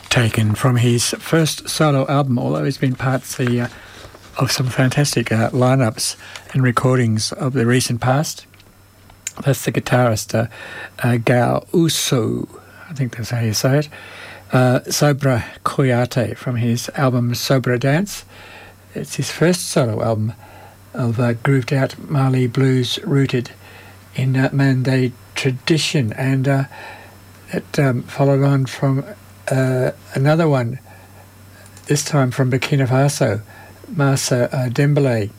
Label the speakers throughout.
Speaker 1: taken from his first solo album, although he's been part of some fantastic lineups and recordings of the recent past. That's the guitarist Gao Uso, I think that's how you say it. Sobra Koyate from his album Sobra Dance. It's his first solo album of grooved out Mali blues rooted in Mande tradition, and it followed on from another one, this time from Burkina Faso, Massa Dembele,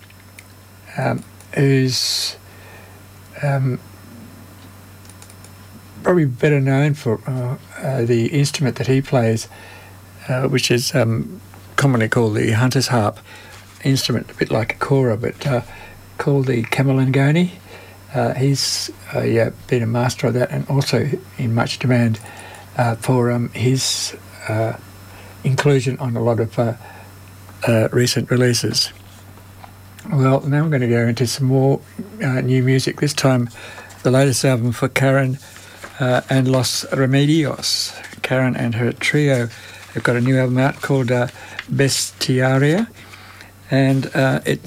Speaker 1: who's probably better known for the instrument that he plays, which is commonly called the hunter's harp instrument, a bit like a kora, but called the kamalangoni. He's been a master of that, and also in much demand for his inclusion on a lot of recent releases. Well, now I'm going to go into some more new music, this time the latest album for Karen and Los Remedios. Karen and her trio have got a new album out called Bestiaria, and it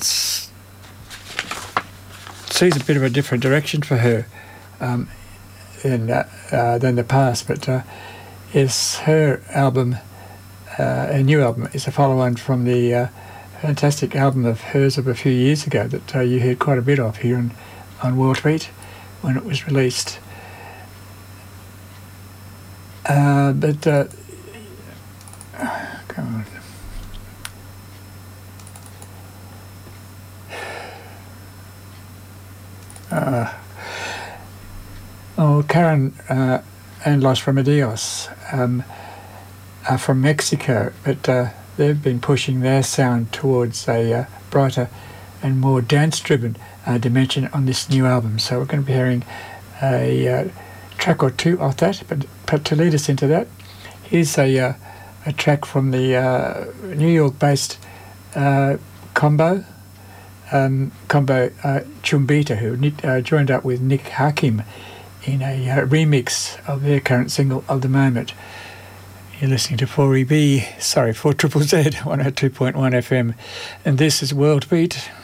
Speaker 1: sees a bit of a different direction for her than the past, but is her album, a new album, is a follow-on from the fantastic album of hers of a few years ago that you heard quite a bit of here on World Beat when it was released. Come on. Karen and Los Remedios are from Mexico, but they've been pushing their sound towards a brighter and more dance-driven dimension on this new album. So we're going to be hearing a track or two off that, but to lead us into that, here's a track from the New York-based Combo Chumbita, who joined up with Nick Hakim in a remix of their current single of the moment. You're listening to 4EB, sorry, 4ZZZ, 102.1 FM, and this is World Beat.